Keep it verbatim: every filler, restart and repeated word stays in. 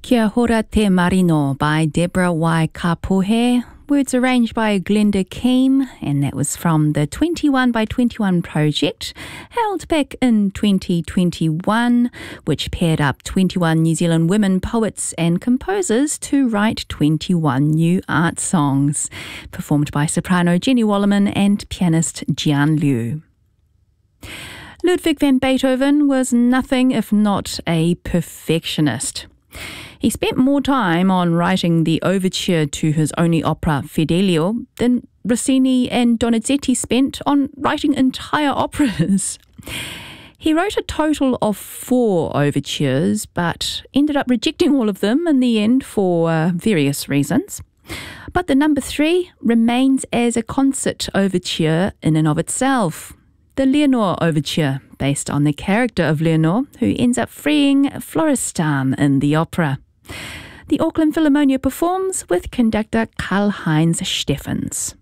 Kia Hora Te Marino by Deborah Y. Kapohe. Words arranged by Glenda Keem, and that was from the twenty-one by twenty-one project, held back in twenty twenty-one, which paired up twenty-one New Zealand women poets and composers to write twenty-one new art songs, performed by soprano Jenny Wallerman and pianist Jian Liu. Ludwig van Beethoven was nothing if not a perfectionist. He spent more time on writing the overture to his only opera, Fidelio, than Rossini and Donizetti spent on writing entire operas. He wrote a total of four overtures, but ended up rejecting all of them in the end for uh, various reasons. But the number three remains as a concert overture in and of itself. The Leonore Overture, based on the character of Leonore, who ends up freeing Florestan in the opera. The Auckland Philharmonia performs with conductor Karl-Heinz Steffens.